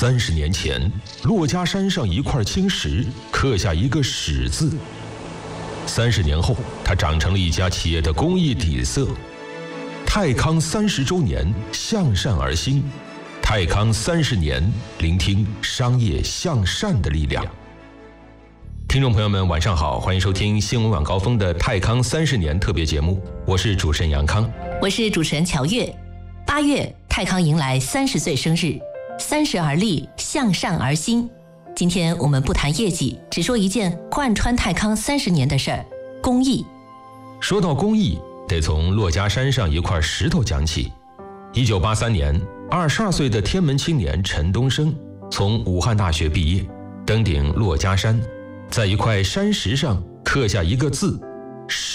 30年前，珞珈山上一块青石刻下一个始字。30年后，它长成了一家企业的公益底色。泰康30周年，向善而兴。泰康30年，聆听商业向善的力量。听众朋友们，晚上好，欢迎收听新闻晚高峰的泰康30年特别节目，我是主持人杨康， 我是主持人乔月。8月，泰康迎来30岁生日，30而立，向善而兴。今天我们不谈业绩，只说一件贯穿泰康30年的事儿——公益。 说到公益，得从珞珈山上一块石头讲起。1983年，22岁的天门青年陈东升从武汉大学毕业，登顶珞珈山，在一块山石上刻下一个字